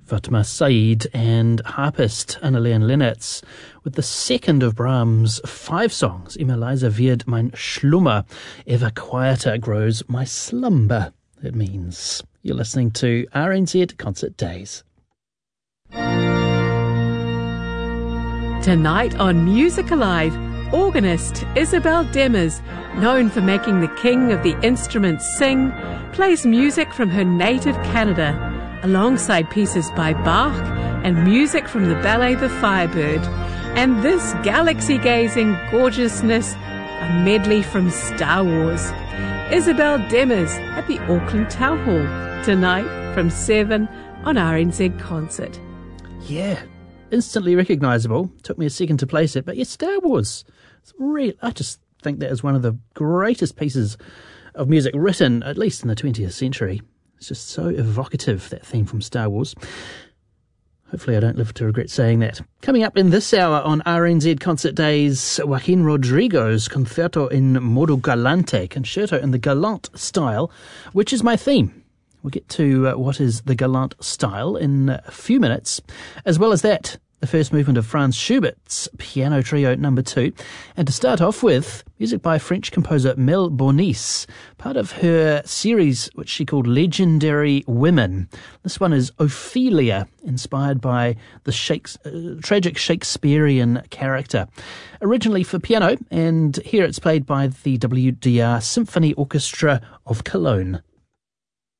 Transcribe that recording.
Fatma Said and harpist Annalena Lennertz with the second of Brahms' 5 songs, Immer leiser wird mein Schlummer, ever quieter grows my slumber, it means. You're listening to RNZ Concert Days. Tonight on Music Alive, organist Isabel Demers, known for making the king of the instruments sing, plays music from her native Canada, alongside pieces by Bach and music from the ballet The Firebird. And this galaxy-gazing gorgeousness, a medley from Star Wars. Isabel Demers at the Auckland Town Hall, tonight from 7 on RNZ Concert. Yeah, instantly recognisable. Took me a second to place it, but yeah, Star Wars. I just think that is one of the greatest pieces of music written, at least in the 20th century. It's just so evocative, that theme from Star Wars. Hopefully I don't live to regret saying that. Coming up in this hour on RNZ Concert Days, Joaquin Rodrigo's Concerto in Modo Galante, concerto in the galant style, which is my theme. We'll get to what is the galant style in a few minutes. As well as that, the first movement of Franz Schubert's Piano Trio No. 2. And to start off with, music by French composer Mel Bonis, part of her series which she called Legendary Women. This one is Ophelia, inspired by the tragic Shakespearean character. Originally for piano, and here it's played by the WDR Symphony Orchestra of Cologne.